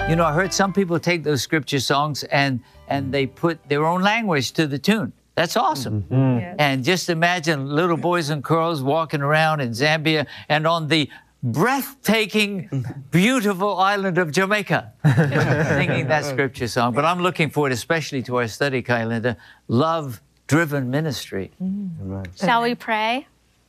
You know, I heard some people take those scripture songs and they put their own language to the tune. That's awesome. Yes. And just imagine little boys and girls walking around in Zambia and on the breathtaking, beautiful island of Jamaica, singing that scripture song. But I'm looking forward especially to our study, Kailinda, love-driven ministry. Shall we pray?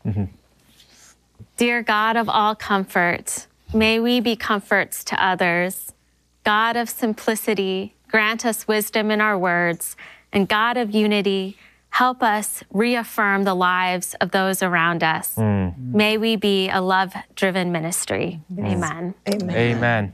Dear God of all comfort, may we be comforts to others. God of simplicity, grant us wisdom in our words, and God of unity, help us reaffirm the lives of those around us. May we be a love-driven ministry. Amen. Amen.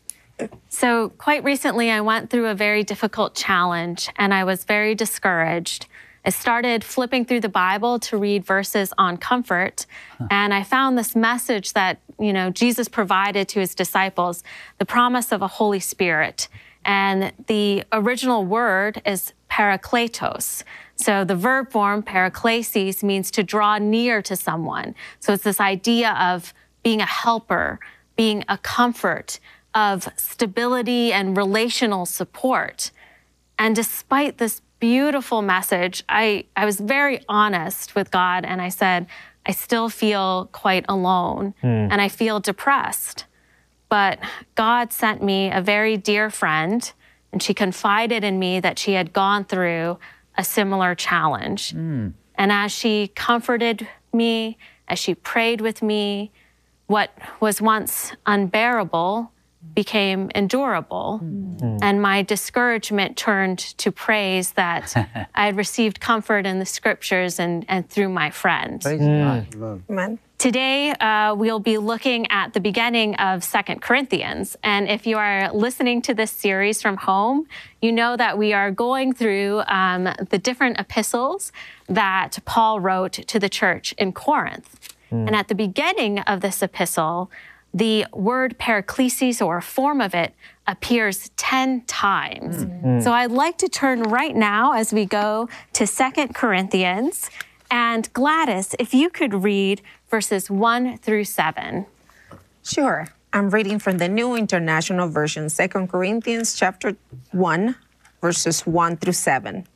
So quite recently, I went through a very difficult challenge, and I was very discouraged. I started flipping through the Bible to read verses on comfort, and I found this message that, Jesus provided to his disciples, the promise of a Holy Spirit. And the original word is parakletos. So the verb form, paraklesis, means to draw near to someone. So it's this idea of being a helper, being a comfort, of stability and relational support. And despite this beautiful message, I was very honest with God, and I said, I still feel quite alone, and I feel depressed. But God sent me a very dear friend, and she confided in me that she had gone through a similar challenge. And as she comforted me, as she prayed with me, what was once unbearable became endurable. And my discouragement turned to praise that I had received comfort in the scriptures and through my friend. Praise God. Amen. Today, we'll be looking at the beginning of 2 Corinthians. And if you are listening to this series from home, you know that we are going through the different epistles that Paul wrote to the church in Corinth. And at the beginning of this epistle, the word paraklesis, or a form of it, appears 10 times. So I'd like to turn right now as we go to 2 Corinthians. And Gladys, if you could read verses 1 through 7. Sure. I'm reading from the New International Version, 2 Corinthians chapter 1, verses 1 through 7.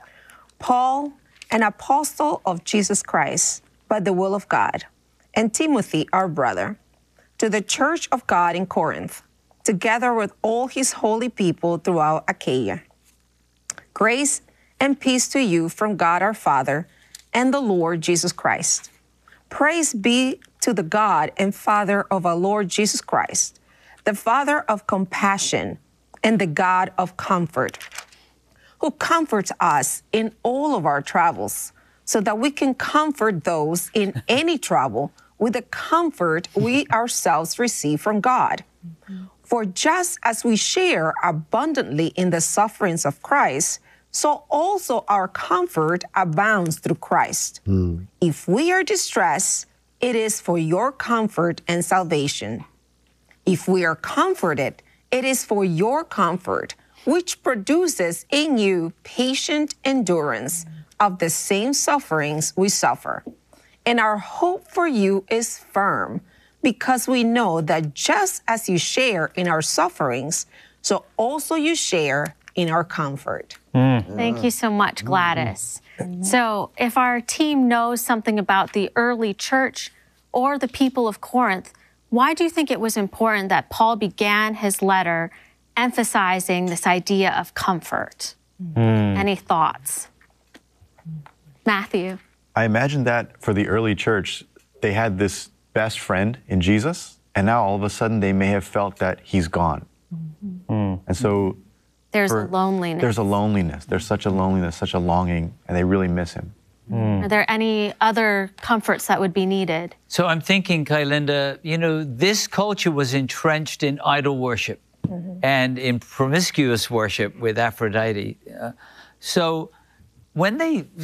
Paul, an apostle of Jesus Christ, by the will of God, and Timothy, our brother, to the church of God in Corinth, together with all his holy people throughout Achaia. Grace and peace to you from God our Father and the Lord Jesus Christ. Praise be to the God and Father of our Lord Jesus Christ, the Father of compassion and the God of comfort, who comforts us in all of our travels, so that we can comfort those in any trouble with the comfort we ourselves receive from God. For just as we share abundantly in the sufferings of Christ, so also our comfort abounds through Christ. If we are distressed, it is for your comfort and salvation. If we are comforted, it is for your comfort, which produces in you patient endurance of the same sufferings we suffer. And our hope for you is firm, because we know that just as you share in our sufferings, so also you share in our comfort. Thank you so much, Gladys. So if our team knows something about the early church or the people of Corinth, why do you think it was important that Paul began his letter emphasizing this idea of comfort? Any thoughts? Matthew? I imagine that for the early church, they had this best friend in Jesus, and now all of a sudden they may have felt that he's gone. And so There's a loneliness. There's a loneliness. There's such a loneliness, such a longing, and they really miss him. Are there any other comforts that would be needed? So I'm thinking, Kailinda, this culture was entrenched in idol worship and in promiscuous worship with Aphrodite. So when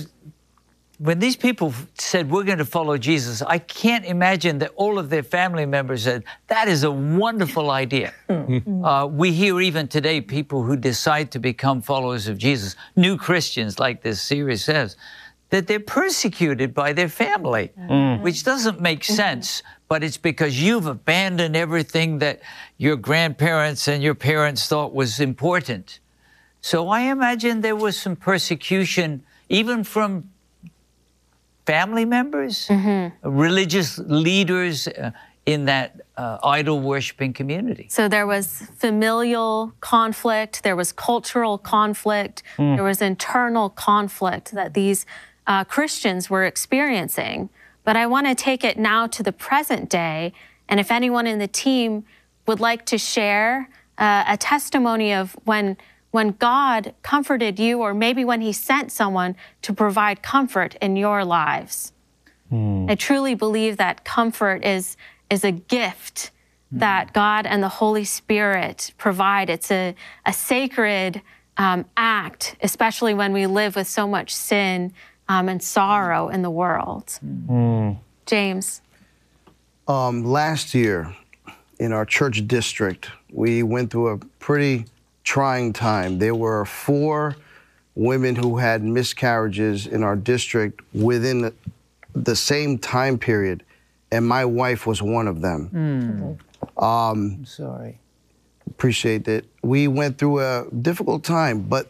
these people said, we're going to follow Jesus, I can't imagine that all of their family members said, that is a wonderful idea. We hear even today people who decide to become followers of Jesus, new Christians, like this series says, that they're persecuted by their family, which doesn't make sense. but it's because you've abandoned everything that your grandparents and your parents thought was important. So I imagine there was some persecution, even from family members, religious leaders in that idol-worshiping community. So there was familial conflict, there was cultural conflict, there was internal conflict that these Christians were experiencing. But I want to take it now to the present day, and if anyone in the team would like to share a testimony of when God comforted you, or maybe when He sent someone to provide comfort in your lives. I truly believe that comfort is a gift that God and the Holy Spirit provide. It's a sacred act, especially when we live with so much sin and sorrow in the world. James. Last year in our church district, we went through a pretty trying time. There were 4 women who had miscarriages in our district within the same time period, and my wife was one of them. I'm sorry. Appreciate that. We went through a difficult time, but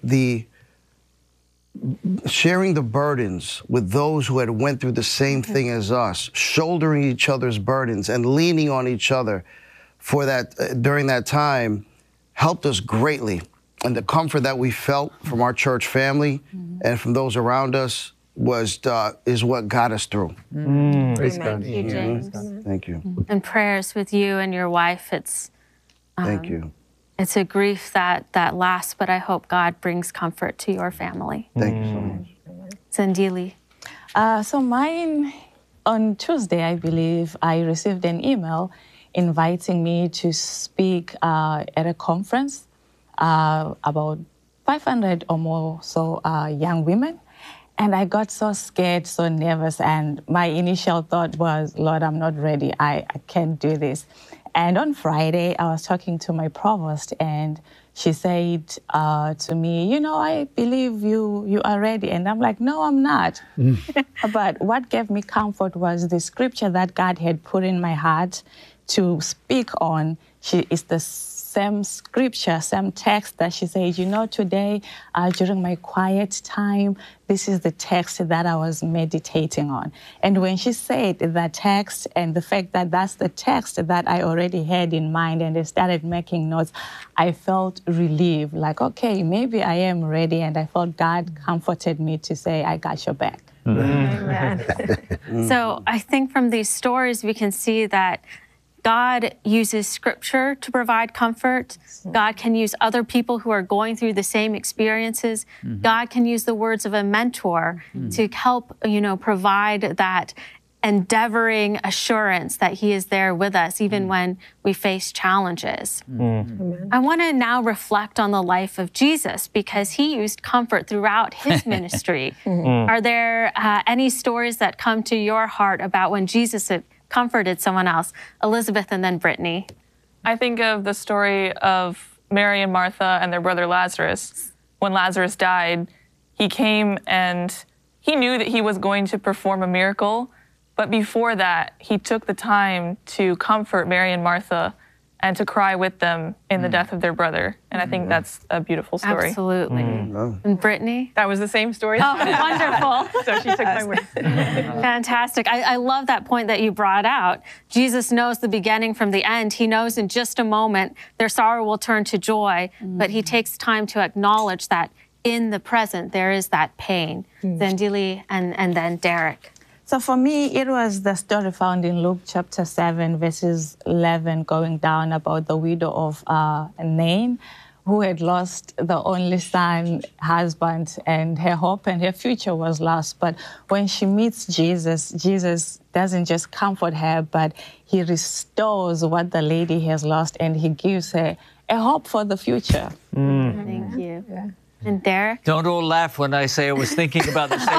sharing the burdens with those who had went through the same thing as us, shouldering each other's burdens and leaning on each other for that during that time helped us greatly. And the comfort that we felt from our church family and from those around us is what got us through. Praise God. Thank you, James. Thank you. And prayers with you and your wife. It's Thank you. It's a grief that lasts, but I hope God brings comfort to your family. Thank you so much. Zandili. So mine, on Tuesday, I believe, I received an email inviting me to speak at a conference about 500 or more young women. And I got so scared, so nervous, and my initial thought was, Lord, I'm not ready. I can't do this. And on Friday, I was talking to my provost, and she said to me, I believe you are ready. And I'm like, no, I'm not. But what gave me comfort was the scripture that God had put in my heart to speak on. It's the same scripture, same text that she said, today during my quiet time, this is the text that I was meditating on. And when she said that text and the fact that that's the text that I already had in mind and I started making notes, I felt relieved, like, okay, maybe I am ready. And I felt God comforted me to say, I got your back. Amen. So I think from these stories, we can see that God uses scripture to provide comfort. God can use other people who are going through the same experiences. God can use the words of a mentor to help, provide that endeavoring assurance that He is there with us, even when we face challenges. I want to now reflect on the life of Jesus, because He used comfort throughout His ministry. Are there any stories that come to your heart about when Jesus comforted someone else? Elizabeth and then Brittany. I think of the story of Mary and Martha and their brother Lazarus. When Lazarus died, he came and he knew that he was going to perform a miracle, but before that, he took the time to comfort Mary and Martha and to cry with them in the death of their brother. And I think that's a beautiful story. Absolutely. And Brittany? That was the same story. Oh, wonderful. So she took my word. Fantastic. I love that point that you brought out. Jesus knows the beginning from the end. He knows in just a moment their sorrow will turn to joy, but He takes time to acknowledge that in the present there is that pain. Zandili and then Derek. So for me, it was the story found in Luke chapter 7, verses 11, going down about the widow of Nain, who had lost the only son, husband, and her hope and her future was lost. But when she meets Jesus, Jesus doesn't just comfort her, but He restores what the lady has lost, and He gives her a hope for the future. Thank you. Yeah. And Derek? Don't all laugh when I say I was thinking about the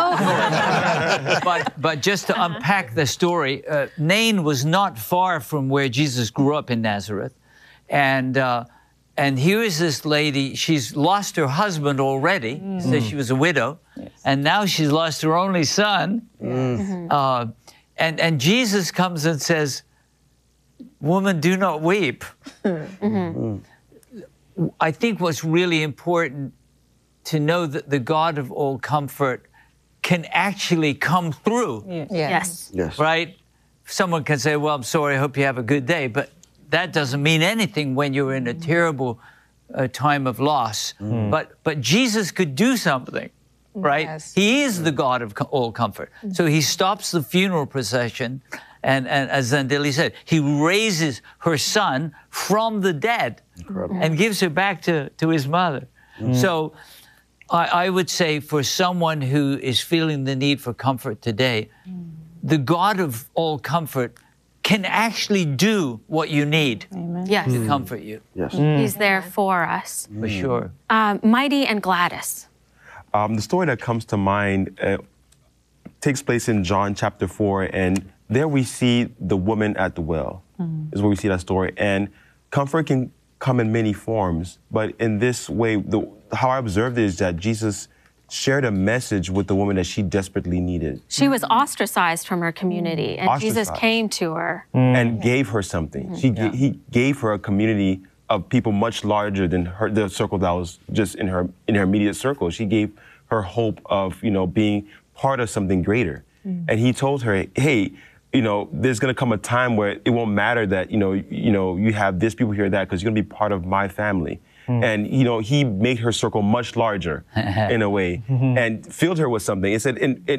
same story. But just to unpack the story, Nain was not far from where Jesus grew up in Nazareth. And here is this lady, she's lost her husband already, so she was a widow, and now she's lost her only son. And Jesus comes and says, woman, do not weep. I think what's really important to know that the God of all comfort can actually come through, Yes. Yes. right? Someone can say, well, I'm sorry, I hope you have a good day, but that doesn't mean anything when you're in a terrible time of loss. But Jesus could do something, right? Yes. He is the God of all comfort. So he stops the funeral procession, and as Zandili said, he raises her son from the dead and gives her back to his mother. So I would say for someone who is feeling the need for comfort today, the God of all comfort can actually do what you need Yes. to comfort you, Yes. He's there for us. for sure. Mighty and Gladys. The story that comes to mind takes place in John chapter 4, and there we see the woman at the well, is where we see that story. And comfort can come in many forms, but in this way, how I observed it is that Jesus shared a message with the woman that she desperately needed She was ostracized from her community, and Jesus Ostracized. came to her. and gave her something. He gave her a community of people much larger than the circle that was just in her immediate circle. She gave her hope of, being part of something greater. And he told her, hey, there's going to come a time where it won't matter that, you have this people here, that, because you're going to be part of my family. And, he made her circle much larger in a way and filled her with something. It said,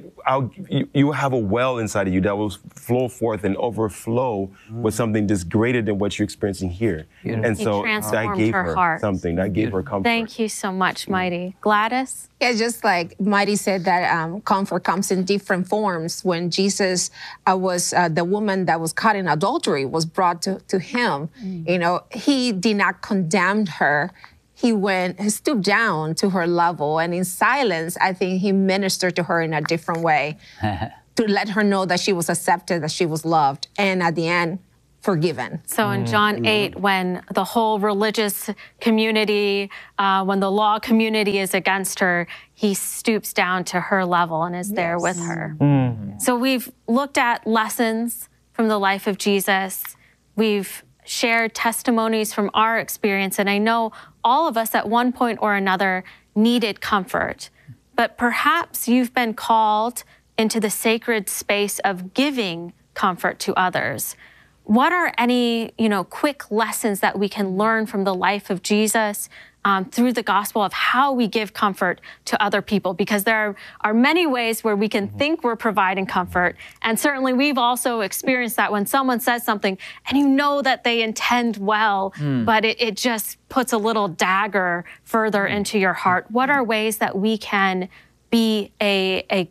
you have a well inside of you that will flow forth and overflow with something just greater than what you're experiencing here. And He so that transformed gave her her heart. something, that gave her comfort. Thank you so much, Mighty. Gladys? Yeah, just like Mighty said, that comfort comes in different forms. When Jesus was the woman that was caught in adultery was brought to him, he did not condemn her. He stooped down to her level, and in silence, I think he ministered to her in a different way to let her know that she was accepted, that she was loved, and at the end, forgiven. So in John 8, when the whole religious community, when the law community is against her, he stoops down to her level and is there with her. So we've looked at lessons from the life of Jesus. We've shared testimonies from our experience, and I know all of us at one point or another needed comfort. But perhaps you've been called into the sacred space of giving comfort to others. What are any, quick lessons that we can learn from the life of Jesus through the gospel of how we give comfort to other people? Because there are many ways where we can think we're providing comfort. And certainly we've also experienced that when someone says something and you know that they intend well, but it just puts a little dagger further into your heart. What are ways that we can be a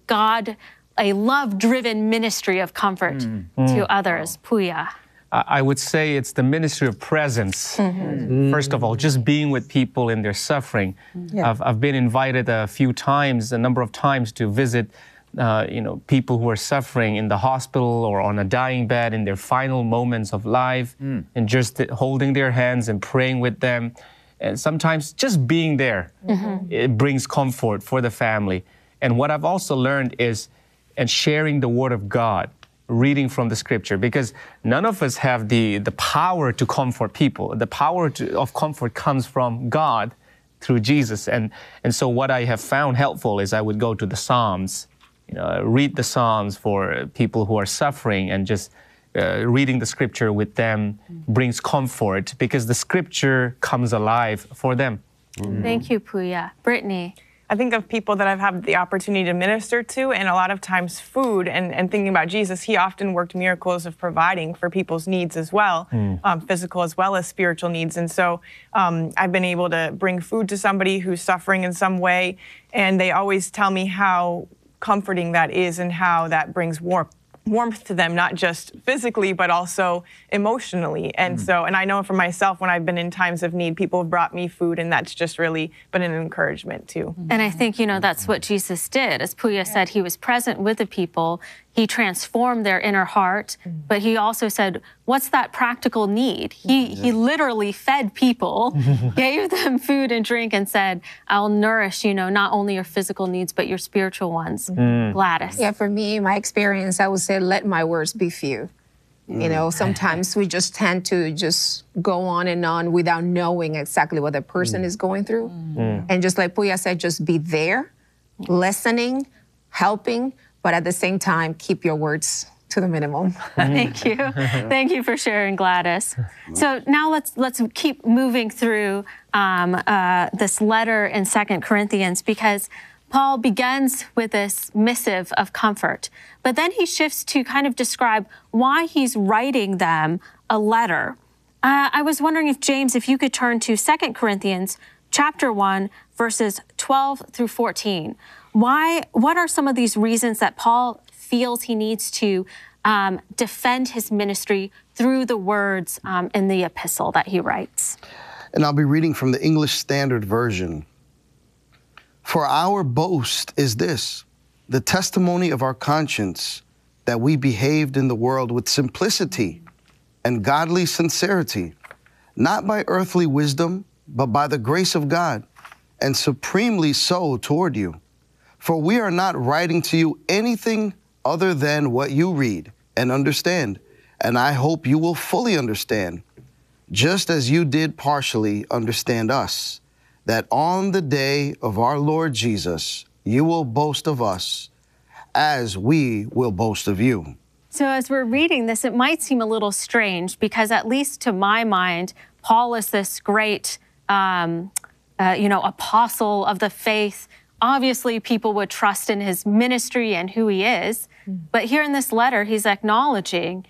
love-driven ministry of comfort to others? Puya. I would say it's the ministry of presence. First of all, just being with people in their suffering. I've been invited a number of times to visit, people who are suffering in the hospital or on a dying bed in their final moments of life, and just holding their hands and praying with them. And sometimes just being there, it brings comfort for the family. And what I've also learned is, and sharing the Word of God, reading from the Scripture, because none of us have the power to comfort people. The power of comfort comes from God through Jesus. And so what I have found helpful is I would go to the Psalms, read the Psalms for people who are suffering, and just reading the Scripture with them brings comfort because the Scripture comes alive for them. Thank you, Puya. Brittany. I think of people that I've had the opportunity to minister to, and a lot of times food, and thinking about Jesus, he often worked miracles of providing for people's needs as well, physical as well as spiritual needs. And so I've been able to bring food to somebody who's suffering in some way, and they always tell me how comforting that is and how that brings warmth to them, not just physically, but also emotionally. And so, and I know for myself, when I've been in times of need, people have brought me food, and that's just really been an encouragement too. And I think, that's what Jesus did. As Puya said, he was present with the people. He transformed their inner heart, but he also said, what's that practical need? He literally fed people, gave them food and drink, and said, I'll nourish, not only your physical needs, but your spiritual ones. Gladys. Yeah, for me, my experience, I would say, let my words be few. You know, sometimes we just tend to just go on and on without knowing exactly what the person is going through. And just like Puya said, just be there, listening, helping, but at the same time, keep your words to the minimum. Thank you. Thank you for sharing, Gladys. So now let's keep moving through this letter in 2 Corinthians, because Paul begins with this missive of comfort, but then he shifts to kind of describe why he's writing them a letter. I was wondering if, James, if you could turn to 2 Corinthians chapter 1, verses 12 through 14. What are some of these reasons that Paul feels he needs to defend his ministry through the words in the epistle that he writes? And I'll be reading from the English Standard Version. For our boast is this, the testimony of our conscience, that we behaved in the world with simplicity and godly sincerity, not by earthly wisdom, but by the grace of God, and supremely so toward you. For we are not writing to you anything other than what you read and understand, and I hope you will fully understand, just as you did partially understand us, that on the day of our Lord Jesus, you will boast of us as we will boast of you. So as we're reading this, it might seem a little strange because, at least to my mind, Paul is this great, apostle of the faith. Obviously, people would trust in his ministry and who he is. But here in this letter, he's acknowledging,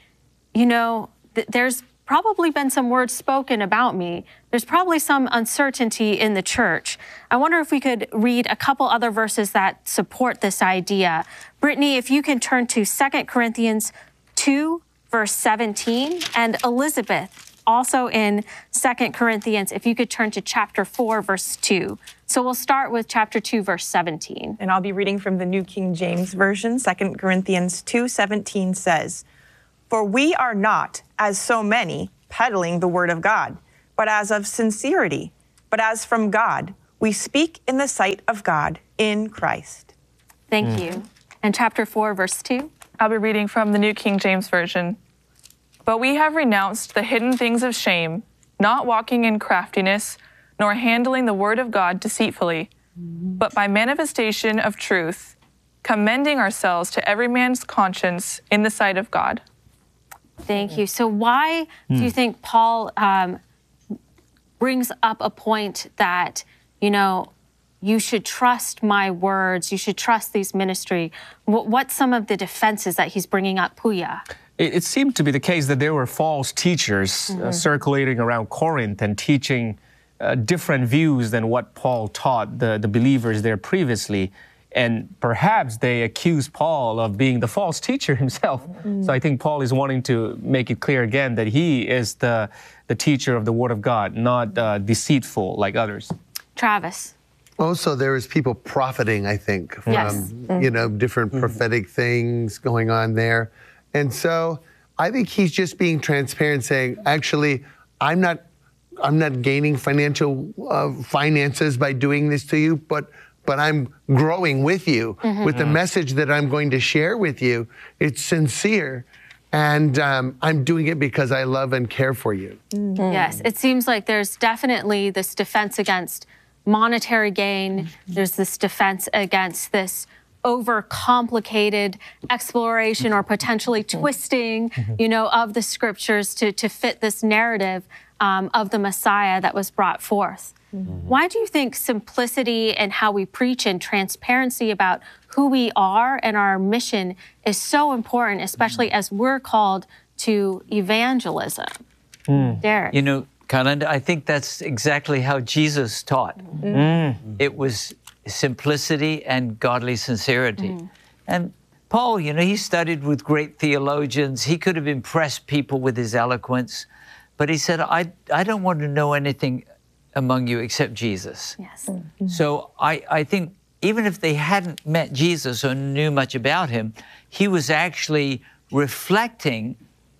there's probably been some words spoken about me. There's probably some uncertainty in the church. I wonder if we could read a couple other verses that support this idea. Brittany, if you can turn to 2 Corinthians 2, verse 17, and Elizabeth, also in 2 Corinthians, if you could turn to chapter 4, verse 2. So we'll start with chapter 2, verse 17. And I'll be reading from the New King James Version. 2 Corinthians 2:17 says, "For we are not, as so many, peddling the word of God, but as of sincerity, but as from God, we speak in the sight of God in Christ." Thank you. And chapter 4, verse 2. I'll be reading from the New King James Version. "But we have renounced the hidden things of shame, not walking in craftiness, nor handling the word of God deceitfully, but by manifestation of truth, commending ourselves to every man's conscience in the sight of God." Thank you. So why do you think Paul brings up a point that, you should trust my words, you should trust these ministry? What's some of the defenses that he's bringing up, Puya? It seemed to be the case that there were false teachers circulating around Corinth and teaching different views than what Paul taught the believers there previously. And perhaps they accused Paul of being the false teacher himself. So I think Paul is wanting to make it clear again that he is the teacher of the Word of God, not deceitful like others. Travis. Also, there is people profiting, I think, from, Yes. Different prophetic things going on there. And so I think he's just being transparent, saying, actually, I'm not gaining finances by doing this to you, but I'm growing with you with the message that I'm going to share with you. It's sincere, and I'm doing it because I love and care for you. Yes, it seems like there's definitely this defense against monetary gain. There's this defense against this overcomplicated exploration or potentially twisting, of the scriptures to fit this narrative of the Messiah that was brought forth. Why do you think simplicity and how we preach and transparency about who we are and our mission is so important, especially as we're called to evangelism? Derek. Carlinda, I think that's exactly how Jesus taught. It was simplicity and godly sincerity. And Paul, he studied with great theologians. He could have impressed people with his eloquence, but he said, I don't want to know anything among you except Jesus. Yes. So I think even if they hadn't met Jesus or knew much about him, he was actually reflecting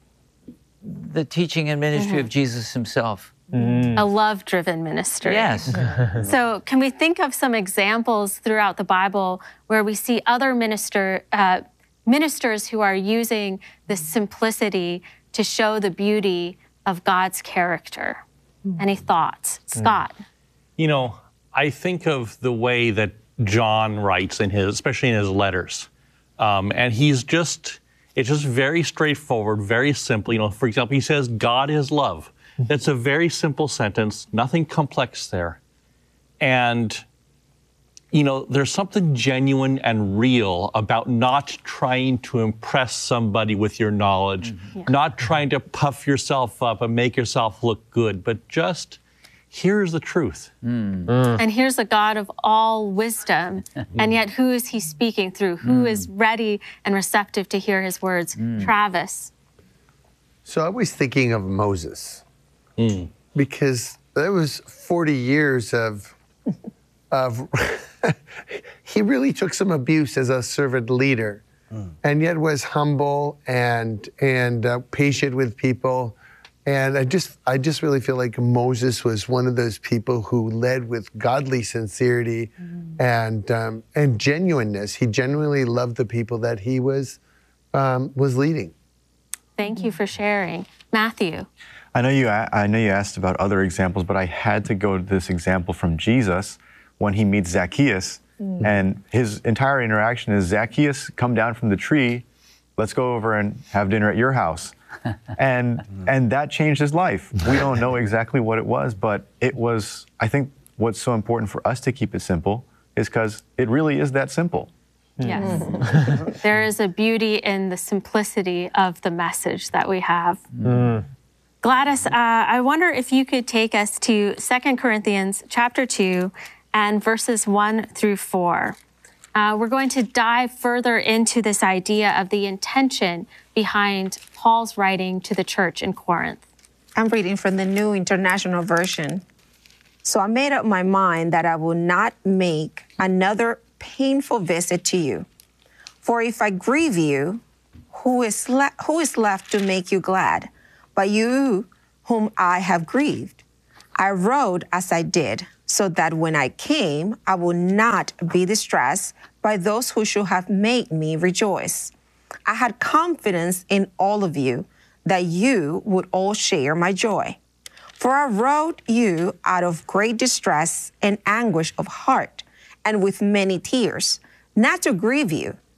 the teaching and ministry of Jesus himself. A love-driven ministry. Yes. So can we think of some examples throughout the Bible where we see other ministers who are using this simplicity to show the beauty of God's character? Any thoughts? Scott? You know, I think of the way that John writes especially in his letters. And it's just very straightforward, very simple. You know, for example, he says, God is love. That's a very simple sentence, nothing complex there. And, you know, there's something genuine and real about not trying to impress somebody with your knowledge, not trying to puff yourself up and make yourself look good, but just here's the truth. And here's a God of all wisdom, and yet who is he speaking through? Who is ready and receptive to hear his words? Travis? So I was thinking of Moses because there was 40 years of he really took some abuse as a servant leader, and yet was humble and patient with people. And I just really feel like Moses was one of those people who led with godly sincerity and genuineness. He genuinely loved the people that he was leading. Thank you for sharing. Matthew? I know you asked about other examples, but I had to go to this example from Jesus when he meets Zacchaeus. And his entire interaction is, Zacchaeus, come down from the tree. Let's go over and have dinner at your house. And that changed his life. We don't know exactly what it was, but it was, I think what's so important for us to keep it simple is because it really is that simple. Yes. There is a beauty in the simplicity of the message that we have. Gladys, I wonder if you could take us to 2 Corinthians chapter 2 and verses 1 through 4. We're going to dive further into this idea of the intention behind Paul's writing to the church in Corinth. I'm reading from the New International Version. So I made up my mind that I will not make another painful visit to you. For if I grieve you, who is left to make you glad? But you whom I have grieved. I wrote as I did, so that when I came, I would not be distressed by those who should have made me rejoice. I had confidence in all of you that you would all share my joy. For I wrote you out of great distress and anguish of heart, and with many tears, not to grieve you,